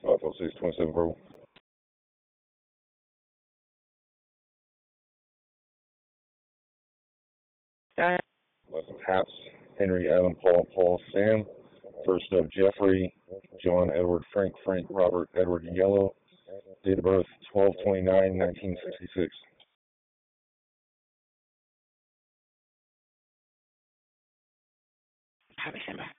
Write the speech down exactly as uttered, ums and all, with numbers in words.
five oh six twenty-seven Purple. Uh, License Haps, Henry, Adam, Paul, Paul, Sam. First up, Jeffrey, John, Edward, Frank, Frank, Robert, Edward, Yellow. Date of birth, twelve twenty-nine nineteen sixty-six. Happy December.